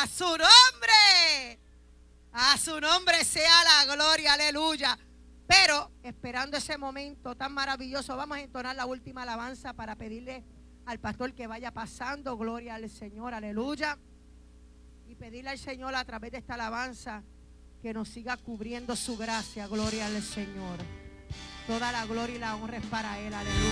A su nombre. A su nombre sea la gloria, aleluya. Pero esperando ese momento tan maravilloso, vamos a entonar la última alabanza para pedirle al pastor que vaya pasando, gloria al Señor, aleluya. Y pedirle al Señor a través de esta alabanza que nos siga cubriendo su gracia, gloria al Señor. Toda la gloria y la honra es para Él, aleluya.